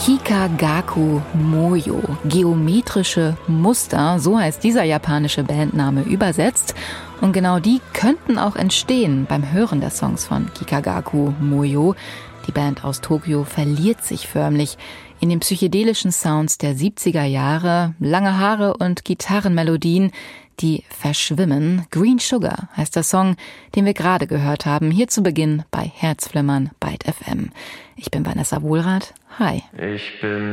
Kikagaku Moyo, geometrische Muster, so heißt dieser japanische Bandname übersetzt. Und genau die könnten auch entstehen beim Hören der Songs von Kikagaku Moyo. Die Band aus Tokio verliert sich förmlich in den psychedelischen Sounds der 70er Jahre. Lange Haare und Gitarrenmelodien, die verschwimmen. Green Sugar heißt der Song, den wir gerade gehört haben, hier zu Beginn bei Herzflimmern, Byte FM. Ich bin Vanessa Wohlrath. Hi. Ich bin